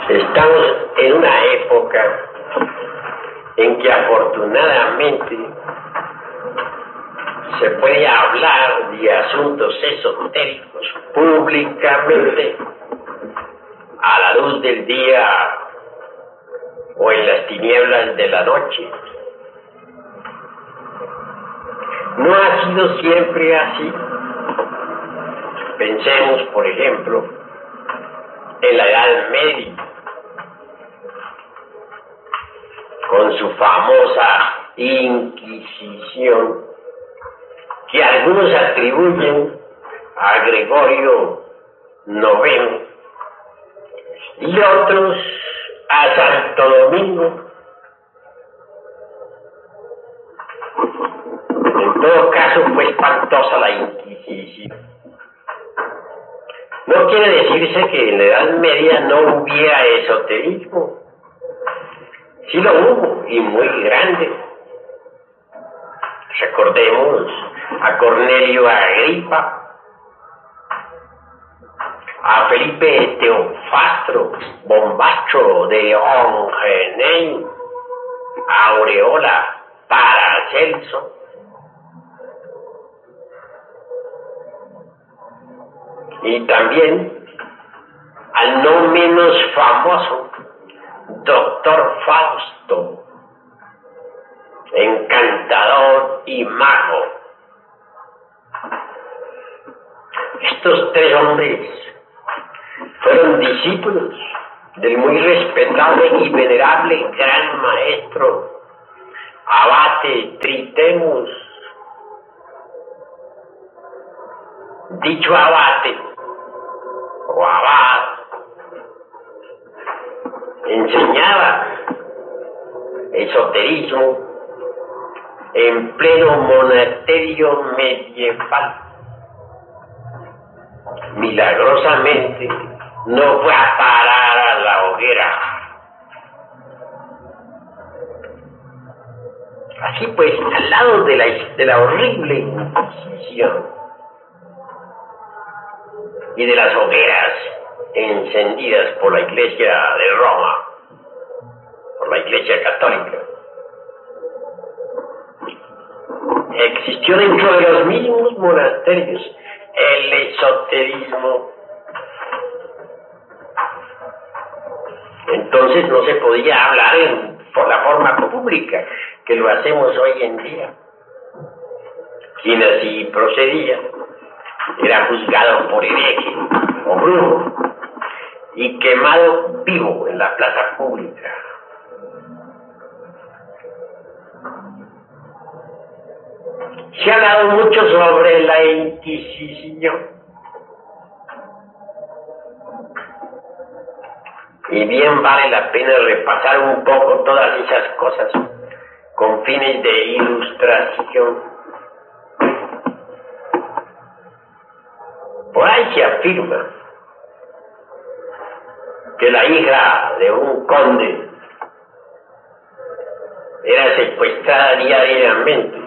Estamos en una época en que afortunadamente se puede hablar de asuntos esotéricos públicamente a la luz del día o en las tinieblas de la noche. No ha sido siempre así. Pensemos, por ejemplo, en la Edad Media, con su famosa Inquisición, que algunos atribuyen a Gregorio IX y otros a Santo Domingo. En todo caso fue espantosa la Inquisición. No quiere decirse que en la Edad Media no hubiera esoterismo. Sí lo hubo, y muy grande. Recordemos a Cornelio Agripa, a Felipe Teofastro, bombacho de Ongenay, a Aureola Paracelso. Y también al no menos famoso Doctor Fausto, encantador y mago. Estos tres hombres fueron discípulos del muy respetable y venerable gran maestro Abate Tritemus. Dicho abate o abad enseñaba esoterismo en pleno monasterio medieval. Milagrosamente no fue a parar a la hoguera. Así pues, al lado de la horrible Inquisición y de las hogueras encendidas por la Iglesia de Roma, por la Iglesia Católica, existió dentro de los mismos monasterios el esoterismo. Entonces no se podía hablar por la forma pública que lo hacemos hoy en día. Quien así procedía era juzgado por hereje o brujo y quemado vivo en la plaza pública. Se ha hablado mucho sobre la Inquisición, y bien vale la pena repasar un poco todas esas cosas con fines de ilustración. Por ahí se afirma que la hija de un conde era secuestrada diariamente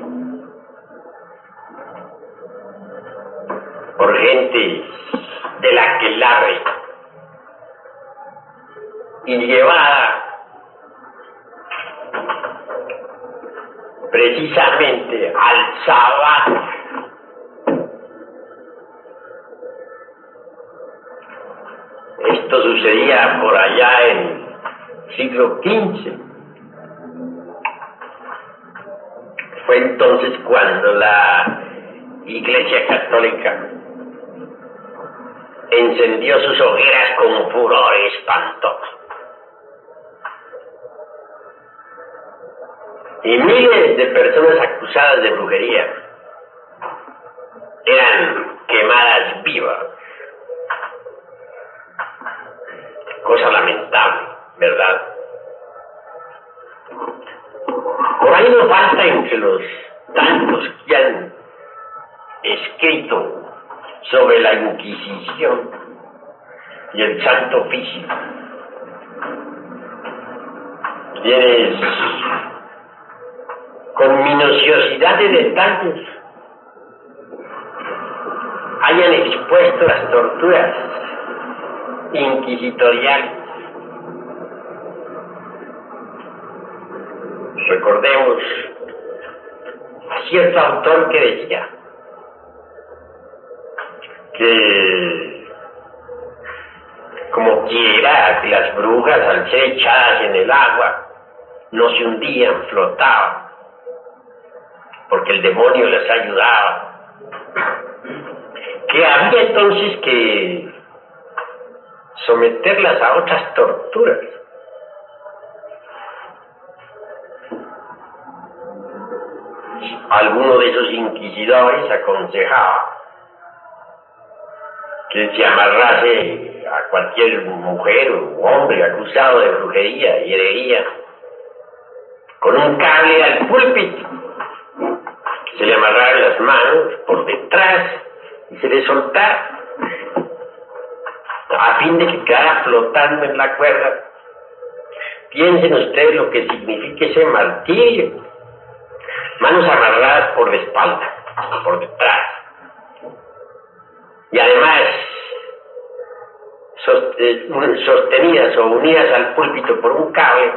por gente del aquelarre y llevada precisamente al Sabbat. Esto sucedía por allá en el siglo XV. Fue entonces cuando la Iglesia Católica encendió sus hogueras con furor espantoso. Y miles de personas acusadas de brujería eran quemadas vivas. Cosa lamentable, ¿verdad? Por ahí no falta entre los tantos que han escrito sobre la Inquisición y el Santo Oficio, quienes con minuciosidad de detalles hayan expuesto las torturas inquisitoriales Recordemos a cierto autor que decía que como quiera que las brujas al ser echadas en el agua no se hundían, flotaban, porque el demonio les ayudaba, que había entonces que someterlas a otras torturas. Alguno de esos inquisidores aconsejaba que se amarrase a cualquier mujer o hombre acusado de brujería y herería con un cable al púlpito, que se le amarraran las manos por detrás y se le soltara a fin de que quedara flotando en la cuerda. Piensen ustedes lo que significa ese martirio. Manos amarradas por la espalda, por detrás. Y además sostenidas o unidas al púlpito por un cable,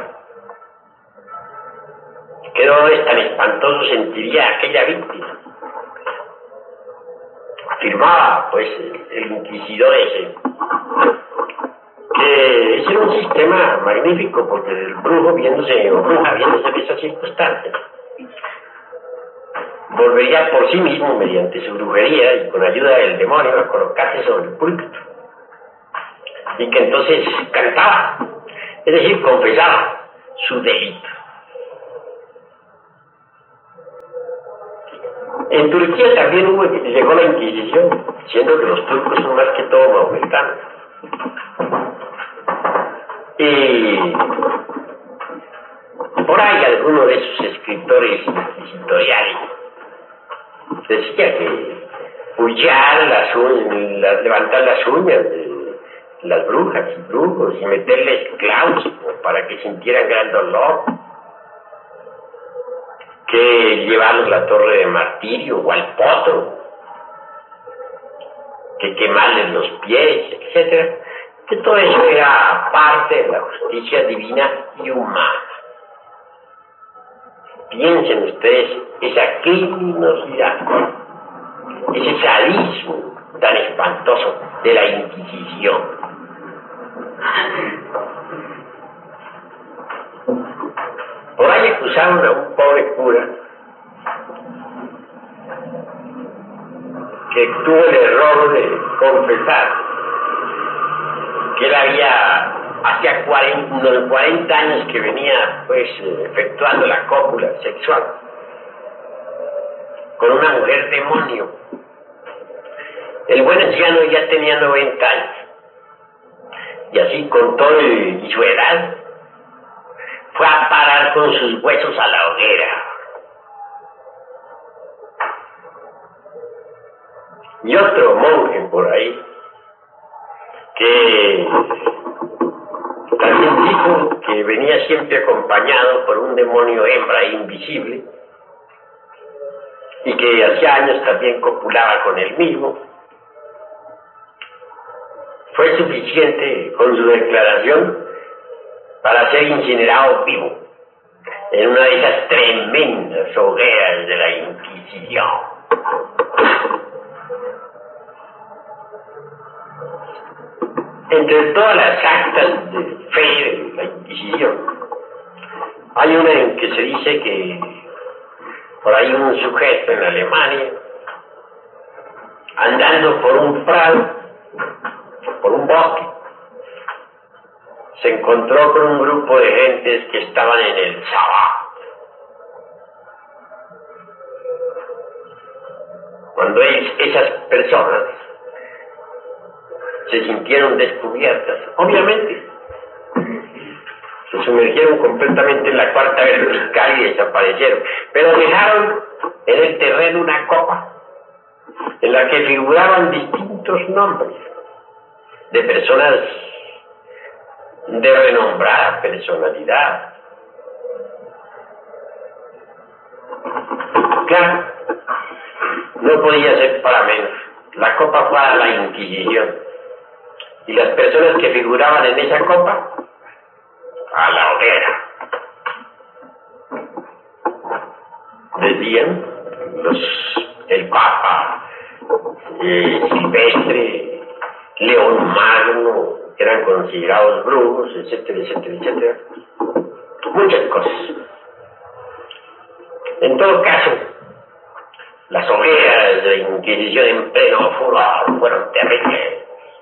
que no es tan espantoso sentiría aquella víctima. Afirmaba pues el inquisidor ese que ese era un sistema magnífico, porque el brujo viéndose o bruja viéndose en esas circunstancias volvería por sí mismo mediante su brujería y con ayuda del demonio a colocarse sobre el púlpito, y que entonces cantaba, es decir, confesaba su delito. En Turquía también llegó la Inquisición, siendo que los turcos son más que todo mahometanos. Y por ahí alguno de esos escritores inquisitoriales decía que pullar las uñas, levantar las uñas de las brujas y brujos y meterles clavos para que sintieran gran dolor, que llevarlos a la torre de martirio o al potro, que quemarles los pies, etcétera, que todo eso era parte de la justicia divina y humana. Piensen ustedes esa criminosidad, ese sadismo tan espantoso de la Inquisición. Por ahí acusaron a un pobre cura que tuvo el error de confesar que él hacía 40 años que venía pues efectuando la cópula sexual con una mujer demonio. El buen anciano ya tenía 90 años y así con todo y su edad fue a parar con sus huesos a la hoguera. Y otro monje por ahí que también dijo que venía siempre acompañado por un demonio hembra invisible y que hacía años también copulaba con él mismo. Fue suficiente con su declaración para ser incinerado vivo en una de esas tremendas hogueras de la Inquisición. Entre todas las actas de fe de la Inquisición, hay una en que se dice que por ahí un sujeto en Alemania, andando por un prado, por un bosque, se encontró con un grupo de gentes que estaban en el sabbat. Cuando esas personas se sintieron descubiertas, obviamente se sumergieron completamente en la cuarta vertical y desaparecieron, pero dejaron en el terreno una copa en la que figuraban distintos nombres de personas de renombrada personalidad. Claro, no podía ser para menos. La copa fue a la Inquisición y las personas que figuraban en esa copa a la hoguera. decían el Papa, Silvestre, León Magno, eran considerados brujos, etcétera, etcétera, etcétera. Muchas cosas. En todo caso, las hogueras de Inquisición en pleno furor fueron terribles.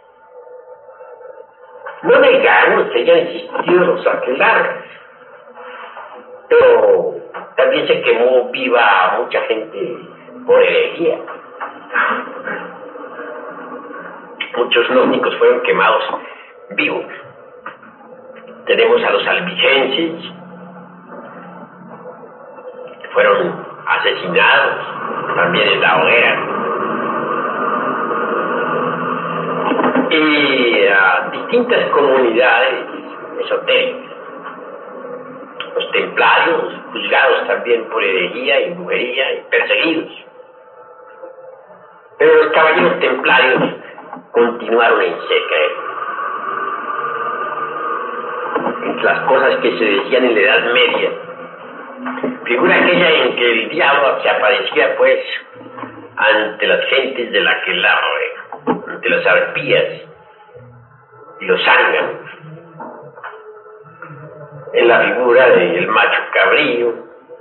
No negamos que hayan existido los aquelarres, pero también se quemó viva a mucha gente por herejía. Muchos gnósticos fueron quemados vivos. Tenemos a los albigenses, que fueron asesinados también en la hoguera. Y a distintas comunidades esotéricas. Los templarios, juzgados también por herejía y brujería y perseguidos. Pero los caballeros templarios continuaron en secreto. Entre las cosas que se decían en la Edad Media, figura aquella en que el diablo se aparecía pues ante las gentes de la aquelarre, ante las arpías y los zánganos, en la figura del macho cabrío,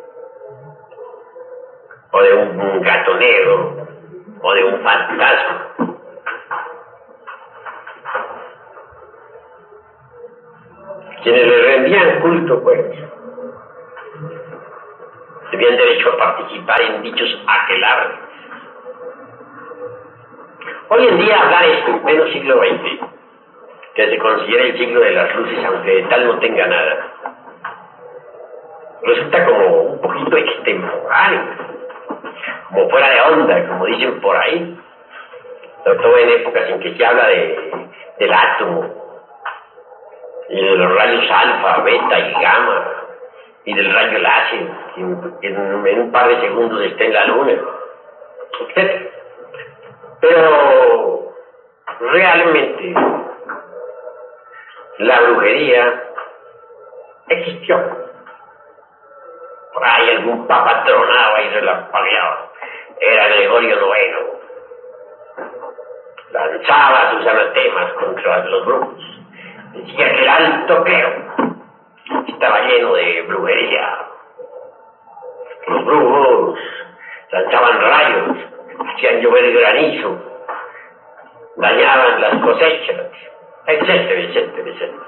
o de un gato negro, o de un fantasma. Quienes le rendían culto, pues, tenían derecho a participar en dichos aquelarres. Hoy en día hablar esto en pleno siglo XX, que se considera el siglo de las luces, aunque de tal no tenga nada, resulta como un poquito extemporáneo, como fuera de onda, como dicen por ahí, sobre todo en épocas en que se habla del átomo, y de los rayos alfa, beta y gamma, y del rayo láser, que en un par de segundos está en la luna, etc. Pero realmente la brujería existió. Por ahí algún papa tronaba y relampagueaba. Era Gregorio IX. Lanzaba sus anatemas contra los brujos. Decía que el alto clero estaba lleno de brujería. Los brujos lanzaban rayos, hacían llover granizo, dañaban las cosechas, etcétera, etcétera, etcétera.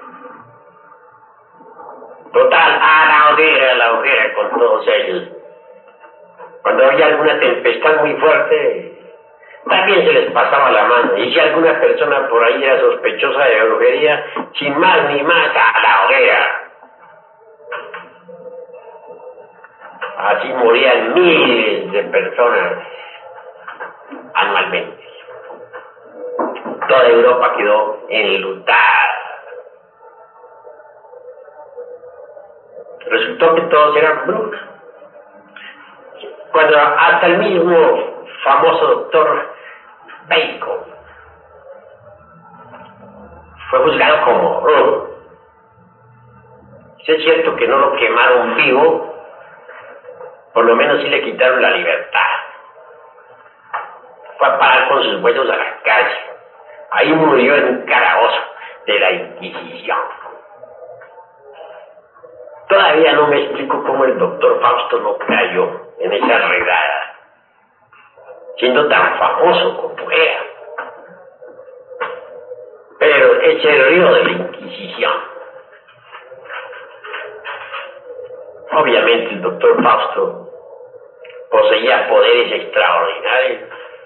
Total, a la hoguera con todos ellos. Cuando había alguna tempestad muy fuerte, también se les pasaba la mano. Y si alguna persona por ahí era sospechosa de brujería, sin más ni más, a la hoguera. Así morían miles de personas anualmente. Toda Europa quedó enlutada. Resultó que todos eran brujos. Cuando hasta el mismo famoso doctor Bacon fue juzgado como brujo. Si es cierto que no lo quemaron vivo, por lo menos sí le quitaron la libertad. Fue a parar con sus huesos a la calle. Ahí murió en un calabozo de la Inquisición. Todavía no me explico cómo el doctor Fausto no cayó en esa redada, siendo tan famoso como era. Pero él se rió de la Inquisición. Obviamente el doctor Fausto poseía poderes extraordinarios.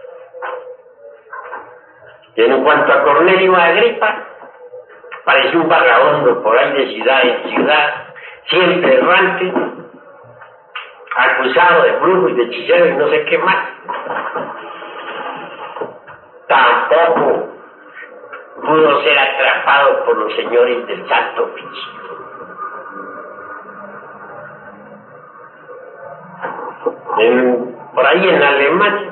Y en cuanto a Cornelio Agripa, parecía un vagabundo por ahí de ciudad en ciudad, siempre errante, acusado de brujo y de hechicero y no sé qué más. Tampoco pudo ser atrapado por los señores del Santo Oficio. Por ahí en Alemania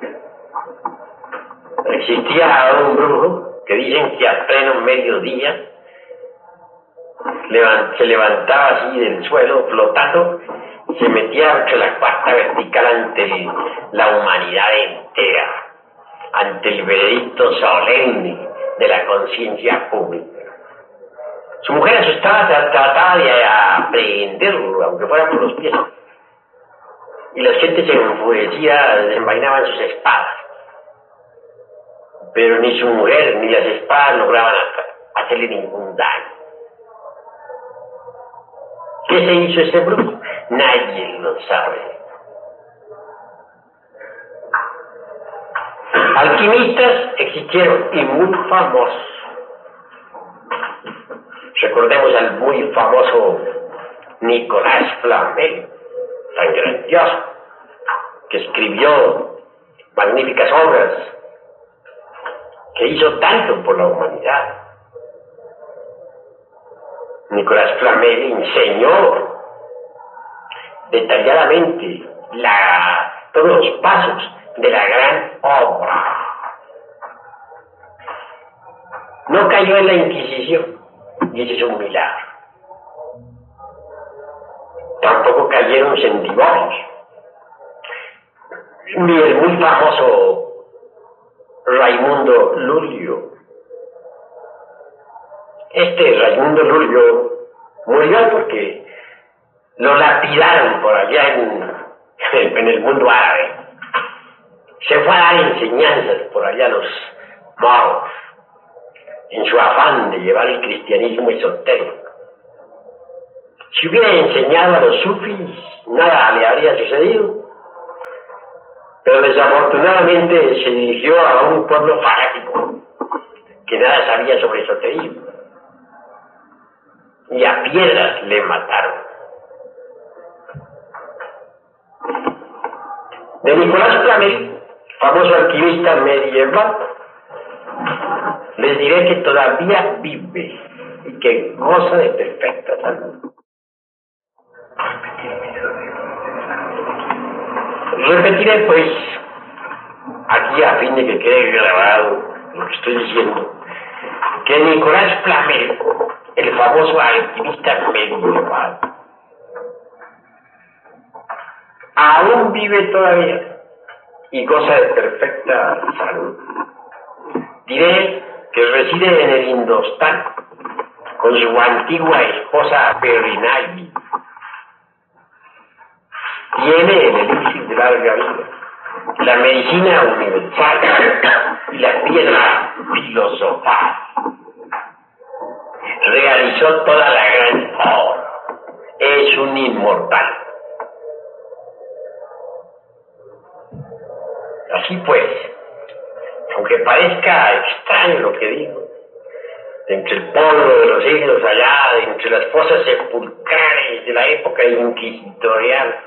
existía un brujo que dicen que a pleno mediodía se levantaba así del suelo flotando se metía entre la cuarta vertical ante la humanidad entera, ante el veredicto solemne de la conciencia pública. Su mujer asustada trataba de aprehenderlo, aunque fuera por los pies. Y las gentes enfurecidas desenvainaban sus espadas. Pero ni su mujer ni las espadas lograban hacerle ningún daño. ¿Qué se hizo este brujo? Nadie lo sabe. Alquimistas existieron y muy famosos. Recordemos al muy famoso Nicolás Flamel, tan grandioso, que escribió magníficas obras, que hizo tanto por la humanidad. Nicolás Flamel enseñó detalladamente todos los pasos de la gran obra. No cayó en la Inquisición, y ese es un milagro. Tampoco cayeron cendibonios, ni el muy famoso Raimundo Lulio. Raimundo Lulio murió porque lo lapidaron por allá en el mundo árabe. Se fue a dar enseñanzas por allá a los moros, en su afán de llevar el cristianismo esotérico. Si hubiera enseñado a los sufis, nada le habría sucedido. Pero desafortunadamente se dirigió a un pueblo fanático que nada sabía sobre esoterismo. Y a piedras le mataron. De Nicolás Flamel, famoso alquimista medieval, les diré que todavía vive y que goza de perfecta salud. Repetiré pues, aquí a fin de que quede grabado lo que estoy diciendo, que Nicolás Flamel, el famoso alquimista medieval, aún vive todavía y goza de perfecta salud. Diré que reside en el Indostán con su antigua esposa Perinagi. Tiene el elixir de larga vida, la medicina universal y la piedra filosofal. Realizó toda la gran obra. Es un inmortal. Así pues, aunque parezca extraño lo que digo, entre el polvo de los siglos allá, entre las fosas sepulcrales de la época inquisitorial,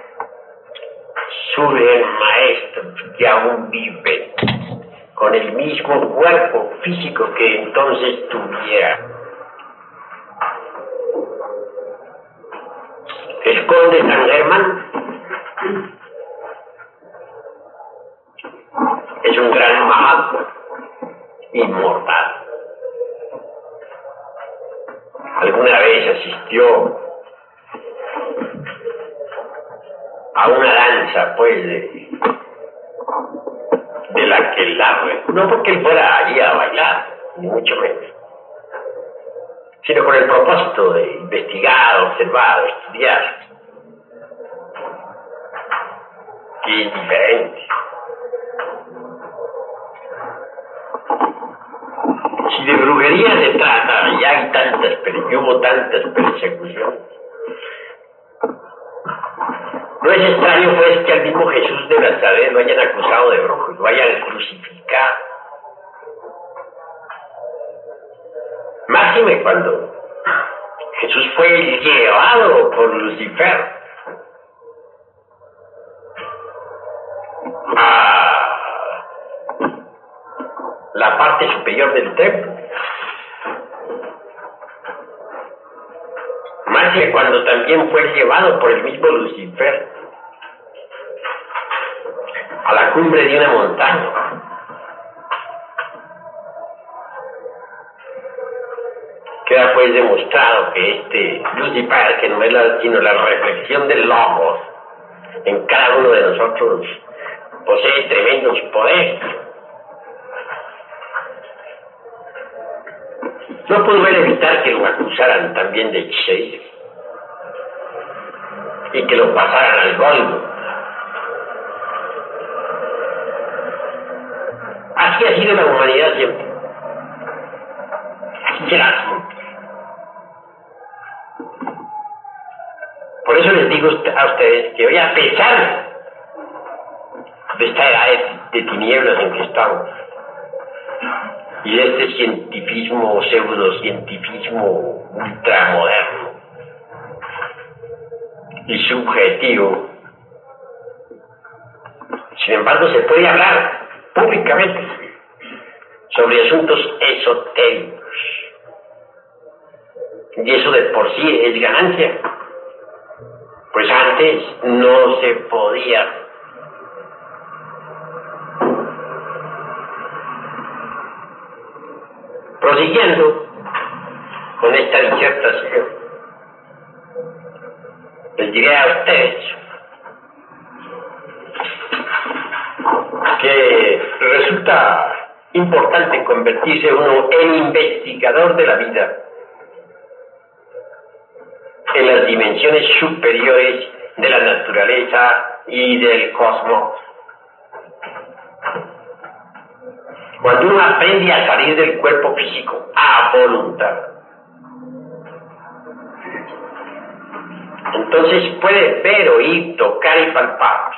surgen maestros que aún viven con el mismo cuerpo físico que entonces tuviera. El conde San Germán es un gran mahatma, inmortal. Alguna vez asistió a una danza, pues, de la que no porque él fuera allí a bailar, ni mucho menos, sino con el propósito de investigar, observar, estudiar, que es diferente. Si de brujería se trata, y hay hubo tantas persecuciones, no es extraño pues que al mismo Jesús de Nazaret lo hayan acusado de brujo y lo hayan crucificado. Máxime cuando Jesús fue llevado por Lucifer a la parte superior del templo. Máxime cuando también fue llevado por el mismo Lucifer a la cumbre de una montaña Queda pues demostrado que este Lucifer, que no es sino la reflexión del Logos en cada uno de nosotros, posee tremendos poderes. No pudo él evitar que lo acusaran también de hechicero y que lo pasaran al golpe. Así ha sido la humanidad siempre. Así será siempre. Por eso les digo a ustedes que hoy, a pesar de esta edad de tinieblas en que estamos, y de este cientifismo, pseudocientifismo ultramoderno y subjetivo, sin embargo se puede hablar públicamente sobre asuntos esotéricos, y eso de por sí es ganancia, pues antes no se podía. Prosiguiendo con esta disertación, les diré a ustedes que resulta importante convertirse uno en investigador de la vida en las dimensiones superiores de la naturaleza y del cosmos. Cuando uno aprende a salir del cuerpo físico a voluntad, entonces puede ver, oír, tocar y palpar